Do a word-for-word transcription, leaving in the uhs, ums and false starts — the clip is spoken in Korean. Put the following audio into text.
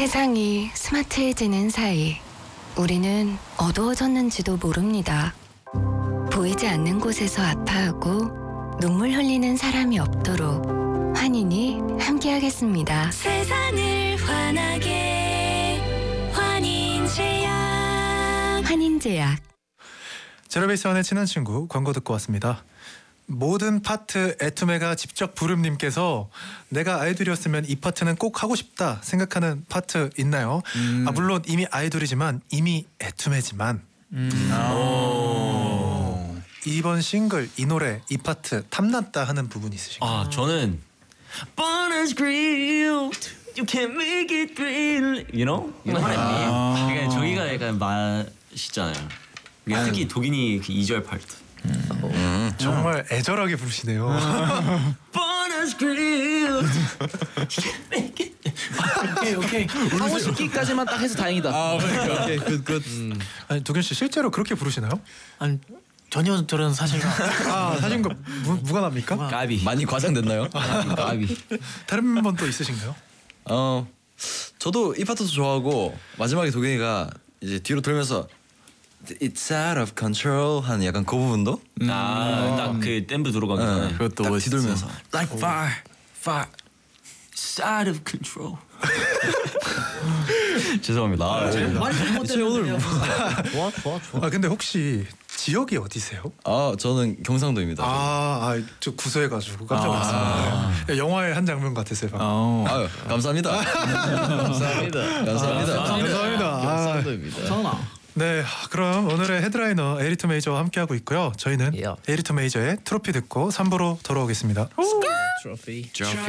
세상이 스마트해지는 사이 우리는 어두워졌는지도 모릅니다. 보이지 않는 곳에서 아파하고 눈물 흘리는 사람이 없도록 환인이 함께하겠습니다. 세상을 환하게 환인제약. 환인제약. 제로베이스원의 친한 친구 광고 듣고 왔습니다. 모든 파트 애투메가 직접 부름님께서 내가 아이돌이었으면 이 파트는 꼭 하고 싶다 생각하는 파트 있나요? 음. 아, 물론 이미 아이돌이지만 이미 애투메지만 음. 오. 이번 싱글 이 노래 이 파트 탐났다 하는 부분이 있으신가요? 아 저는 Born as grilled, you can't make it grill, you know? You know what I mean? 아. 그러니까 저희가 약간 맛있잖아요. 특히 독인이 그 이 절 파트. 음. 음. 정말 애절하게 부르시네요. Born as grilled, you can't make it. 오케이 오케이. 하고 싶기까지만 딱 해서 다행이다. 아 그러니까. 오케이 굿 굿. 음. 아니 도균 씨 실제로 그렇게 부르시나요? 아니 전혀 들은 사실과 아 사실과 무, 무관합니까? 까비. 많이 과장됐나요? 까비. 다른 분 또 있으신가요? 어 저도 이 파트도 좋아하고 마지막에 도균이가 이제 뒤로 돌면서 It's out of control 하는 약간 그 부분도 음. 아딱 그 댐브 들어가기 전에 네, 그것도 딱 뒤돌면서 Like fire, fire, it's out of control. 죄송합니다. 아, 말이 잘못된 오늘 좋아 좋아 좋아. 아 근데 혹시 지역이 어디세요? 아 저는 경상도입니다. 아, 저 구수해가지고 깜짝 놀랐습니다. 아. 영화의 한 장면 같으세요. 아, 아유, 감사합니다. 감사합니다. 감사합니다. 감사합니다. 경상도입니다. 성아. 네, 그럼 오늘의 헤드라이너 에리트 메이저와 함께하고 있고요. 저희는 yeah. 에리트 메이저의 트로피 듣고 삼 부로 돌아오겠습니다. 트로피.